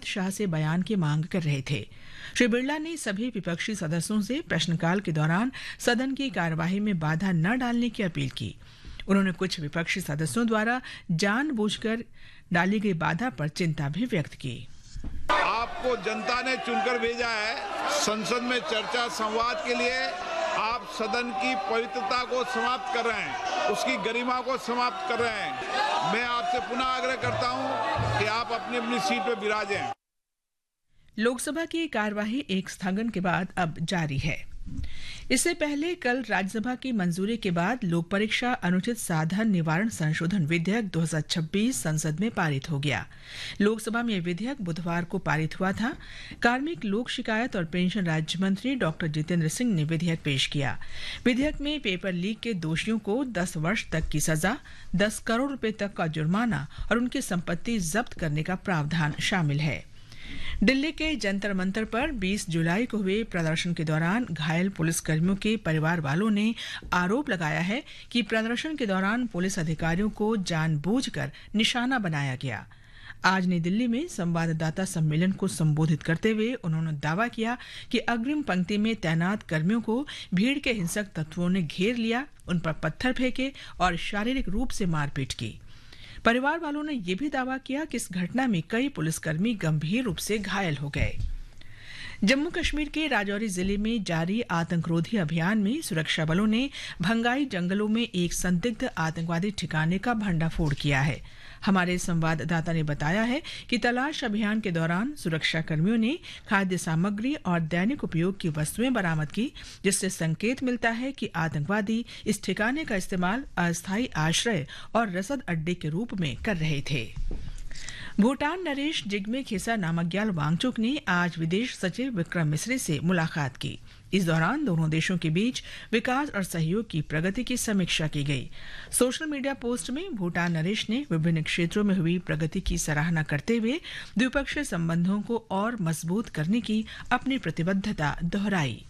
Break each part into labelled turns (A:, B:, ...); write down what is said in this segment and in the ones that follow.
A: अमित शाह से बयान की मांग कर रहे थे। श्री बिरला ने सभी विपक्षी सदस्यों से प्रश्नकाल के दौरान सदन की कार्यवाही में बाधा न डालने की अपील की। उन्होंने कुछ विपक्षी सदस्यों द्वारा जानबूझकर डाली गई बाधा पर चिंता भी व्यक्त की।
B: आपको जनता ने चुनकर भेजा है संसद में चर्चा संवाद के लिए। आप सदन की पवित्रता को समाप्त कर रहे हैं, उसकी गरिमा को समाप्त कर रहे हैं। मैं आपसे पुनः आग्रह करता हूं कि आप अपनी अपनी सीट पर विराजें।
A: लोकसभा की कार्यवाही एक स्थगन के बाद अब जारी है। इससे पहले कल राज्यसभा की मंजूरी के बाद लोक परीक्षा अनुचित साधन निवारण संशोधन विधेयक 2026 संसद में पारित हो गया। लोकसभा में यह विधेयक बुधवार को पारित हुआ था। कार्मिक, लोक शिकायत और पेंशन राज्य मंत्री डॉक्टर जितेंद्र सिंह ने विधेयक पेश किया। विधेयक में पेपर लीक के दोषियों को 10 वर्ष तक की सजा, 10 करोड़ रुपए तक का जुर्माना और उनकी संपत्ति जब्त करने का प्रावधान शामिल है। दिल्ली के जंतर मंतर पर 20 जुलाई को हुए प्रदर्शन के दौरान घायल पुलिसकर्मियों के परिवार वालों ने आरोप लगाया है कि प्रदर्शन के दौरान पुलिस अधिकारियों को जानबूझकर निशाना बनाया गया। आज नई दिल्ली में संवाददाता सम्मेलन को संबोधित करते हुए उन्होंने दावा किया कि अग्रिम पंक्ति में तैनात कर्मियों को भीड़ के हिंसक तत्वों ने घेर लिया, उन पर पत्थर फेंके और शारीरिक रूप से मारपीट की। परिवार वालों ने यह भी दावा किया कि इस घटना में कई पुलिसकर्मी गंभीर रूप से घायल हो गए। जम्मू कश्मीर के राजौरी जिले में जारी आतंकरोधी अभियान में सुरक्षा बलों ने भंगाई जंगलों में एक संदिग्ध आतंकवादी ठिकाने का भंडाफोड़ किया है। हमारे संवाददाता ने बताया है कि तलाश अभियान के दौरान सुरक्षा कर्मियों ने खाद्य सामग्री और दैनिक उपयोग की वस्तुएं बरामद की, जिससे संकेत मिलता है कि आतंकवादी इस ठिकाने का इस्तेमाल अस्थायी आश्रय और रसद अड्डे के रूप में कर रहे थे। भूटान नरेश जिग्मे खेसा नामग्याल वांगचुक ने आज विदेश सचिव विक्रम मिस्री से मुलाकात की। इस दौरान दोनों देशों के बीच विकास और सहयोग की प्रगति की समीक्षा की गई। सोशल मीडिया पोस्ट में भूटान नरेश ने विभिन्न क्षेत्रों में हुई प्रगति की सराहना करते हुए द्विपक्षीय संबंधों को और मजबूत करने की अपनी प्रतिबद्धता दोहराई।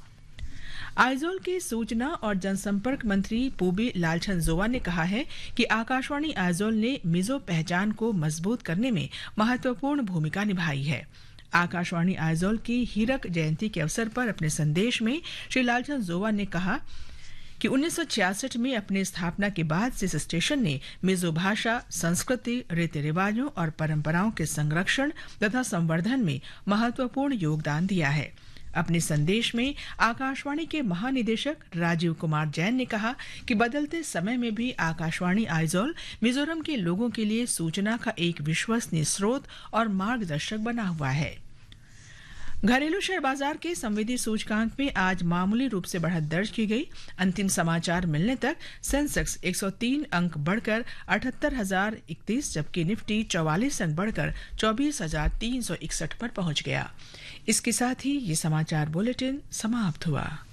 A: आइजोल के सूचना और जनसंपर्क मंत्री पूबी लालछन जोवा ने कहा है कि आकाशवाणी आइजोल ने मिजो पहचान को मजबूत करने में महत्वपूर्ण भूमिका निभाई है। आकाशवाणी आइजोल की हीरक जयंती के अवसर पर अपने संदेश में श्री लालछन जोवा ने कहा कि 1966 में अपनी स्थापना के बाद से इस स्टेशन ने मिजो भाषा, संस्कृति, रीति रिवाजों और परंपराओं के संरक्षण तथा संवर्धन में महत्वपूर्ण योगदान दिया है। अपने संदेश में आकाशवाणी के महानिदेशक राजीव कुमार जैन ने कहा कि बदलते समय में भी आकाशवाणी आइजोल मिजोरम के लोगों के लिए सूचना का एक विश्वसनीय स्रोत और मार्गदर्शक बना हुआ है। घरेलू शेयर बाजार के संवेदी सूचकांक में आज मामूली रूप से बढ़त दर्ज की गई। अंतिम समाचार मिलने तक सेंसेक्स 103 अंक बढ़कर 78,031, जबकि निफ्टी 44 अंक बढ़कर 24,361 पर पहुंच गया। इसके साथ ही ये समाचार बुलेटिन समाप्त हुआ।